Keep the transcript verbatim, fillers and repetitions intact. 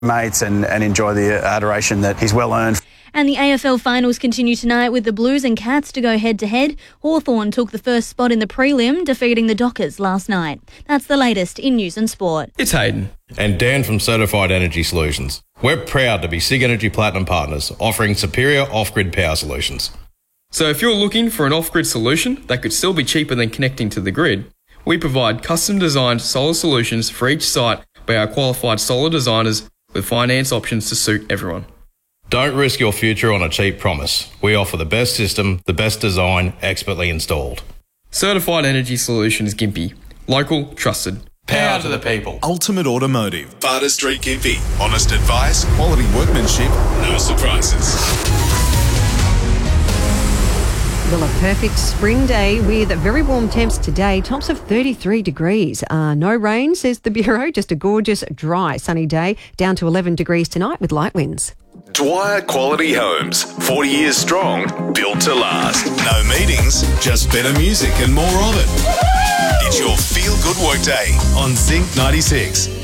mates and, and enjoy the adoration that he's well earned. And the A F L finals continue tonight with the Blues and Cats to go head-to-head. Hawthorn took the first spot in the prelim, defeating the Dockers last night. That's the latest in news and sport. It's Hayden. And Dan from Certified Energy Solutions. We're proud to be SIG Energy Platinum partners, offering superior off-grid power solutions. So if you're looking for an off-grid solution that could still be cheaper than connecting to the grid, we provide custom-designed solar solutions for each site by our qualified solar designers with finance options to suit everyone. Don't risk your future on a cheap promise. We offer the best system, the best design, expertly installed. Certified Energy Solutions Gympie. Local, trusted. Power to the people. Ultimate Automotive. Barter Street Gympie. Honest advice, quality workmanship, no surprises. Well, a perfect spring day with very warm temps today, tops of thirty-three degrees. Uh, no rain, says the Bureau, just a gorgeous, dry, sunny day, down to eleven degrees tonight with light winds. Dwyer Quality Homes. forty years strong, built to last. No meetings, just better music and more of it. It's your feel-good workday on Zinc ninety-six.